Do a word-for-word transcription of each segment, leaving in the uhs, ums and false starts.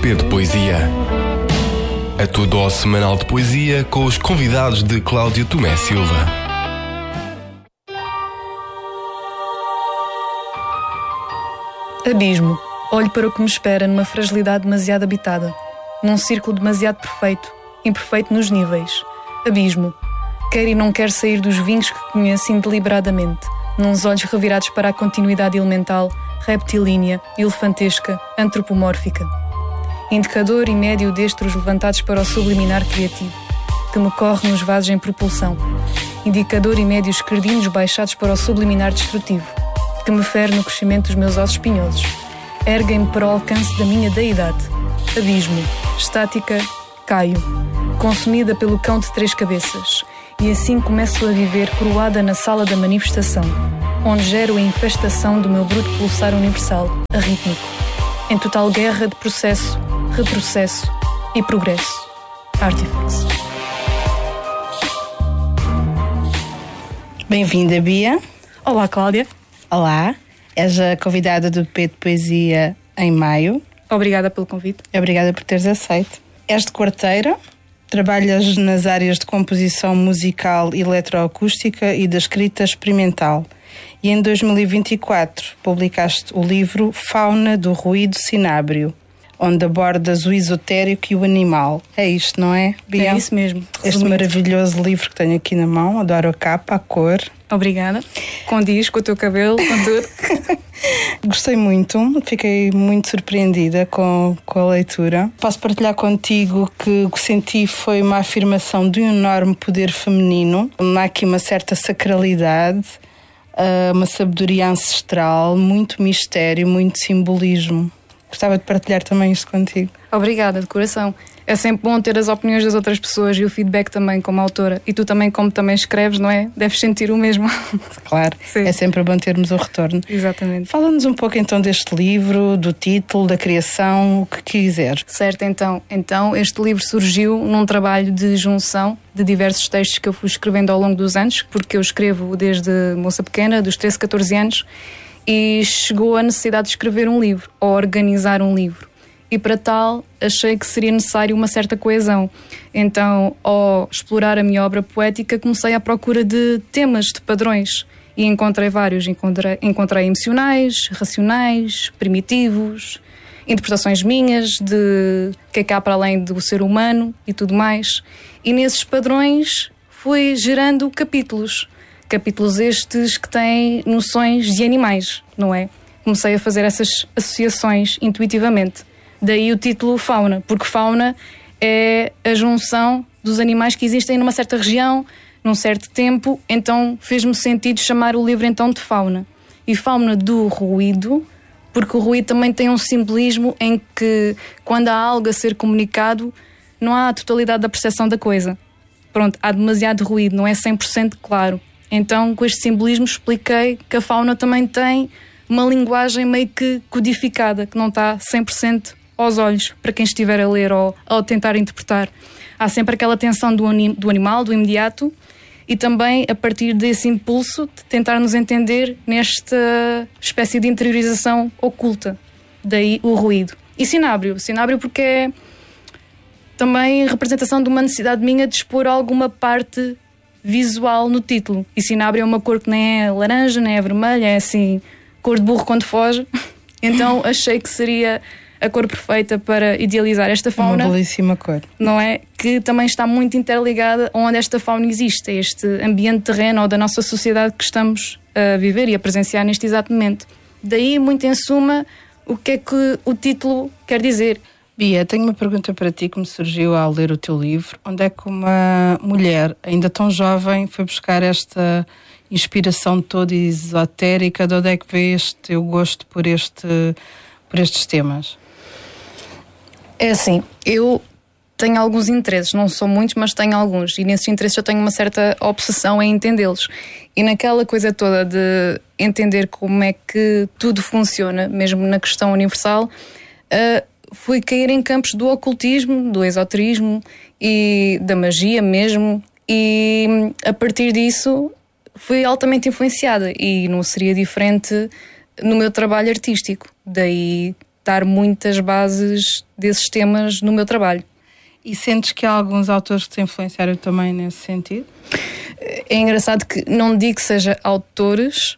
P de Poesia. A tua dose semanal de poesia com os convidados de Cláudio Tomé Silva. Abismo. Olho para o que me espera numa fragilidade demasiado habitada, num círculo demasiado perfeito, imperfeito nos níveis. Abismo. Quer e não quer sair dos vinhos que conheço deliberadamente, nuns olhos revirados para a continuidade elemental, reptilínea, elefantesca, antropomórfica. Indicador e médio destros levantados para o subliminar criativo, que me corre nos vasos em propulsão. Indicador e médio esquerdinos baixados para o subliminar destrutivo, que me fere no crescimento dos meus ossos espinhosos. Erguem-me para o alcance da minha deidade. Abismo. Estática, caio. Consumida pelo cão de três cabeças. E assim começo a viver coroada na sala da manifestação, onde gero a infestação do meu bruto pulsar universal, arrítmico, em total guerra de processo, retrocesso e progresso. Artifex. Bem-vinda, Bia. Olá, Cláudia. Olá. És a convidada do P de Poesia em maio. Obrigada pelo convite. Obrigada por teres aceito. És de Quarteira. Trabalhas nas áreas de composição musical e eletroacústica e da escrita experimental. E em dois mil e vinte e quatro publicaste o livro Fauna do Ruído Cinábrio, onde abordas o esotérico e o animal. É isto, não é, Bia? É isso mesmo. Este Resumido. Maravilhoso livro que tenho aqui na mão. Adoro a capa, a cor. Obrigada. Condiz com o teu cabelo, com tudo. Gostei muito, fiquei muito surpreendida com, com a leitura. Posso partilhar contigo que o que senti foi uma afirmação de um enorme poder feminino. Há aqui uma certa sacralidade, uma sabedoria ancestral, muito mistério, muito simbolismo. Gostava de partilhar também isto contigo. Obrigada, de coração. É sempre bom ter as opiniões das outras pessoas e o feedback também como autora. E tu também, como também escreves, não é? Deves sentir o mesmo. Claro, sim. É sempre bom termos o retorno. Exatamente. Fala-nos um pouco então deste livro, do título, da criação, o que quiseres. Certo, então. Então, este livro surgiu num trabalho de junção de diversos textos que eu fui escrevendo ao longo dos anos, porque eu escrevo desde moça pequena, dos treze, catorze anos, e chegou a necessidade de escrever um livro, ou organizar um livro. E para tal, achei que seria necessário uma certa coesão. Então, ao explorar a minha obra poética, comecei à procura de temas, de padrões. E encontrei vários. Encontrei, encontrei emocionais, racionais, primitivos, interpretações minhas de o que é que há para além do ser humano e tudo mais. E nesses padrões fui gerando capítulos. Capítulos estes que têm noções de animais, não é? Comecei a fazer essas associações intuitivamente. Daí o título Fauna, porque fauna é a junção dos animais que existem numa certa região, num certo tempo, então fez-me sentido chamar o livro então de Fauna. E Fauna do ruído, porque o ruído também tem um simbolismo em que quando há algo a ser comunicado, não há a totalidade da percepção da coisa. Pronto, há demasiado ruído, não é cem por cento claro. Então com este simbolismo expliquei que a fauna também tem uma linguagem meio que codificada, que não está cem por cento aos olhos, para quem estiver a ler ou a tentar interpretar. Há sempre aquela tensão do, anim, do animal, do imediato, e também a partir desse impulso de tentar nos entender nesta espécie de interiorização oculta. Daí o ruído. E cinábrio. Cinábrio porque é também representação de uma necessidade minha de expor alguma parte visual no título. E cinábrio é uma cor que nem é laranja, nem é vermelha, é assim, cor de burro quando foge. Então achei que seria a cor perfeita para idealizar esta fauna. Uma belíssima cor. Não é? Que também está muito interligada onde esta fauna existe, este ambiente terreno ou da nossa sociedade que estamos a viver e a presenciar neste exato momento. Daí, muito em suma, o que é que o título quer dizer. Bia, tenho uma pergunta para ti que me surgiu ao ler o teu livro. Onde é que uma mulher, ainda tão jovem, foi buscar esta inspiração toda esotérica? De onde é que veio este teu gosto por, este, por estes temas? É assim, eu tenho alguns interesses, não são muitos, mas tenho alguns. E nesses interesses eu tenho uma certa obsessão em entendê-los. E naquela coisa toda de entender como é que tudo funciona, mesmo na questão universal, uh, fui cair em campos do ocultismo, do esoterismo e da magia mesmo. E a partir disso fui altamente influenciada. E não seria diferente no meu trabalho artístico. Daí dar muitas bases desses temas no meu trabalho. E sentes que há alguns autores que te influenciaram também nesse sentido? É engraçado que não digo que seja autores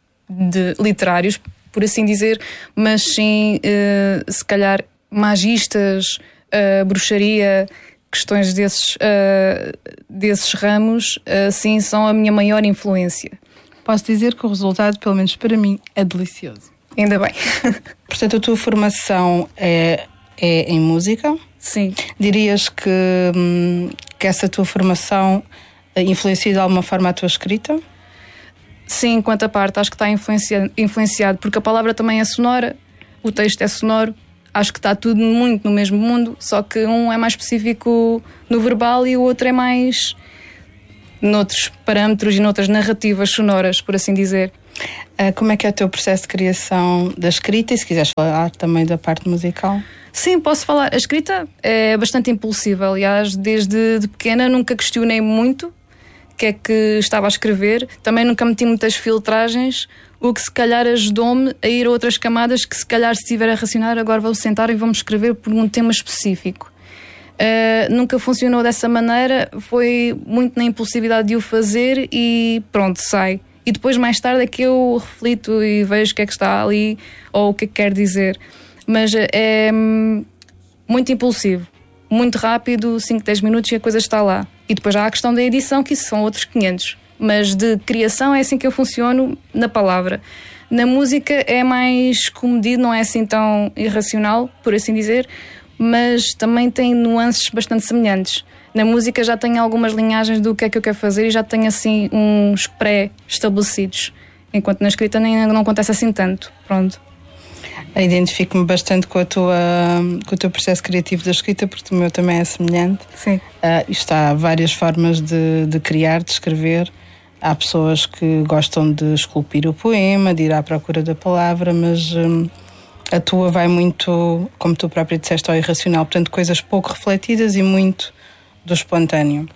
de literários, por assim dizer, mas sim, uh, se calhar, magistas, uh, bruxaria, questões desses, uh, desses ramos, uh, sim, são a minha maior influência. Posso dizer que o resultado, pelo menos para mim, é delicioso. Ainda bem. Portanto, a tua formação é, é em música? Sim. Dirias que, hum, que essa tua formação influencia de alguma forma a tua escrita? Sim, enquanto a parte, acho que está influenciado, influenciado, porque a palavra também é sonora, o texto é sonoro, acho que está tudo muito no mesmo mundo, só que um é mais específico no verbal e o outro é mais noutros parâmetros e noutras narrativas sonoras, por assim dizer. Como é que é o teu processo de criação da escrita e se quiseres falar também da parte musical? Sim, posso falar. A escrita é bastante impulsiva, aliás, desde de pequena nunca questionei muito o que é que estava a escrever, também nunca meti muitas filtragens, o que se calhar ajudou-me a ir a outras camadas que se calhar se estiver a racionar agora vou sentar e vamos escrever por um tema específico. Uh, nunca funcionou dessa maneira, foi muito na impulsividade de o fazer e pronto, sai. E depois mais tarde é que eu reflito e vejo o que é que está ali ou o que é que quer dizer. Mas é muito impulsivo, muito rápido, cinco, dez minutos e a coisa está lá. E depois há a questão da edição, que isso são outros quinhentos. Mas de criação é assim que eu funciono na palavra. Na música é mais comedido, não é assim tão irracional, por assim dizer, mas também tem nuances bastante semelhantes. Na música já tenho algumas linhagens do que é que eu quero fazer e já tenho assim uns pré-estabelecidos, enquanto na escrita nem, não acontece assim tanto. Pronto. Identifico-me bastante com, a tua, com o teu processo criativo da escrita, porque o meu também é semelhante. Sim. Uh, isto há várias formas de, de criar, de escrever. Há pessoas que gostam de esculpir o poema, de ir à procura da palavra, mas um, a tua vai muito, como tu própria disseste, ao irracional. Portanto, coisas pouco refletidas e muito do espontâneo.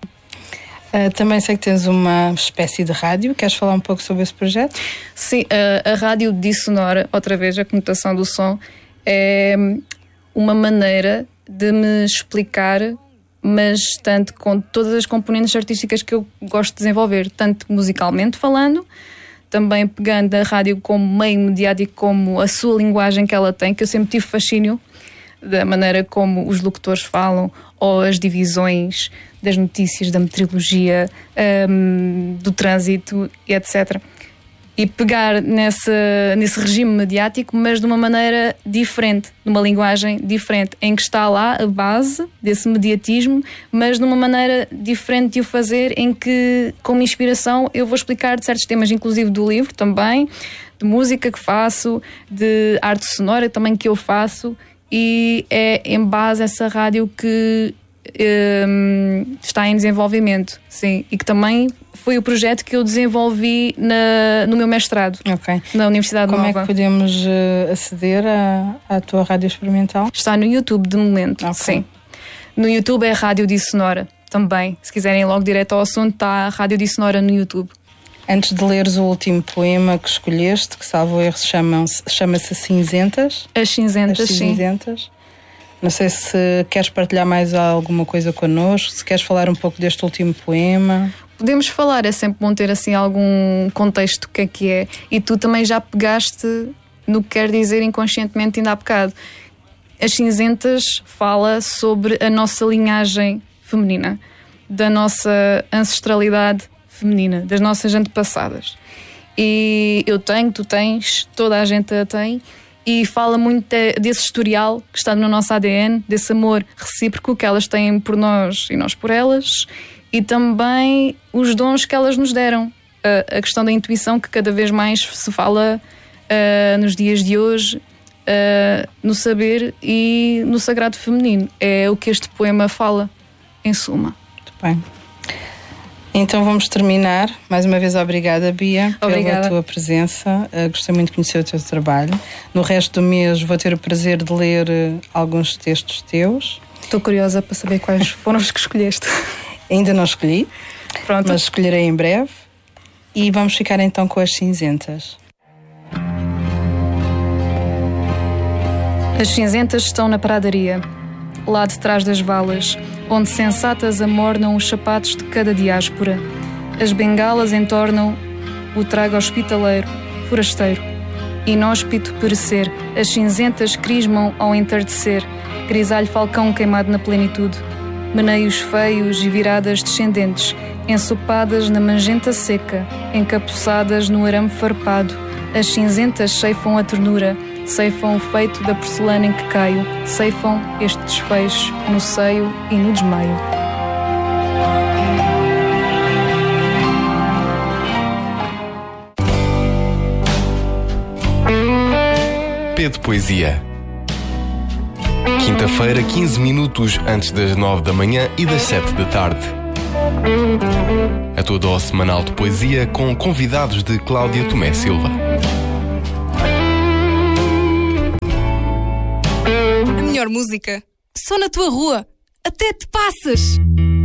Uh, também sei que tens uma espécie de rádio. Queres falar um pouco sobre esse projeto? Sim, a, a rádio dissonora, outra vez a conotação do som, é uma maneira de me explicar, mas tanto com todas as componentes artísticas que eu gosto de desenvolver, tanto musicalmente falando, também pegando a rádio como meio mediático, como a sua linguagem que ela tem, que eu sempre tive fascínio da maneira como os locutores falam, ou as divisões das notícias, da meteorologia, um, do trânsito, etcétera. E pegar nesse, nesse regime mediático, mas de uma maneira diferente, de uma linguagem diferente, em que está lá a base desse mediatismo, mas de uma maneira diferente de o fazer, em que, como inspiração, eu vou explicar de certos temas, inclusive do livro também, de música que faço, de arte sonora também que eu faço, e é em base a essa rádio que um, está em desenvolvimento, sim, e que também foi o projeto que eu desenvolvi na, no meu mestrado, okay. na Universidade Como Nova. Como é que podemos uh, aceder à, à tua rádio experimental? Está no YouTube, de momento, okay. sim. No YouTube é Rádio Dissonora também. Se quiserem ir logo direto ao assunto, está a Rádio Dissonora no YouTube. Antes de leres o último poema que escolheste, que salvo erro chama-se chama-se Cinzentas. As Cinzentas, As Cinzentas. Sim. Não sei se queres partilhar mais alguma coisa connosco, se queres falar um pouco deste último poema. Podemos falar, é sempre bom ter assim algum contexto do que é que é. E tu também já pegaste no que quer dizer inconscientemente ainda há bocado. As Cinzentas fala sobre a nossa linhagem feminina, da nossa ancestralidade feminina, das nossas antepassadas. E eu tenho, tu tens, toda a gente a tem, e fala muito de, desse historial que está no nosso A D N, desse amor recíproco que elas têm por nós e nós por elas, e também os dons que elas nos deram. A, a questão da intuição que cada vez mais se fala uh, nos dias de hoje, uh, no saber e no sagrado feminino. É o que este poema fala, em suma. Muito bem. Então vamos terminar. Mais uma vez, obrigada, Bia, obrigada. Pela tua presença. Uh, gostei muito de conhecer o teu trabalho. No resto do mês vou ter o prazer de ler uh, alguns textos teus. Estou curiosa para saber quais foram os que escolheste. Ainda não escolhi, Pronto. Mas escolherei em breve. E vamos ficar então com As Cinzentas. As cinzentas estão na pradaria, lá de trás das valas, onde sensatas amornam os sapatos de cada diáspora. As bengalas entornam o trago hospitaleiro, forasteiro. Inóspito perecer, as cinzentas crismam ao entardecer, grisalho falcão queimado na plenitude. Meneios feios e viradas descendentes, ensopadas na magenta seca, encapuçadas no arame farpado. As cinzentas ceifam a ternura, ceifam o feito da porcelana em que caio, ceifam este desfecho no seio e no desmaio. P de Poesia. Quinta-feira, quinze minutos antes das nove da manhã e das sete da tarde. A tua dose semanal de poesia com convidados de Cláudia Tomé Silva. A melhor música, só na tua rua. Até te passas!